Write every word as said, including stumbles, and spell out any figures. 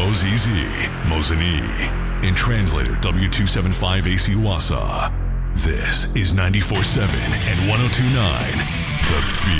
Moziz, Mozini, and translator W two seventy-five A C Wasa. This is ninety-four point seven and one oh two point nine The Beat.